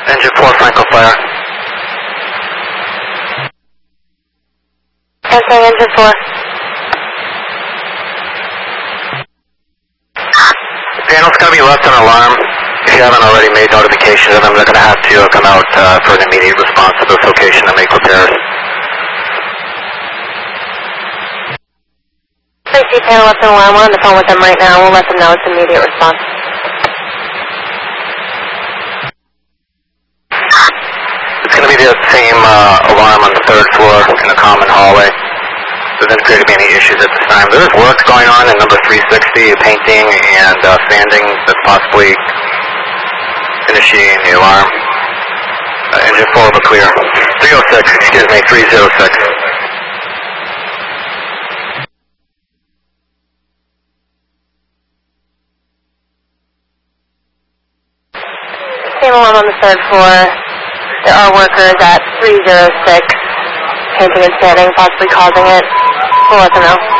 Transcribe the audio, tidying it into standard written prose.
Engine 4, Franco Fire. Answering engine 4. Panel's going to be left on alarm. If you haven't already made notification of them, they're going to have to come out for an immediate response to this location and make repairs. Safety panel left on alarm. We're on the phone with them right now. We'll let them know it's immediate response. It's going to be the same alarm on the 3rd floor in the common hallway. Doesn't appear to be any issues at this time. There is work going on in number 360, painting and sanding that's possibly initiating the alarm. Engine 4 over clear. 306, excuse me, 306. Same alarm on the 3rd floor. There are workers at 306, painting and sanding, possibly causing it. We'll let them know.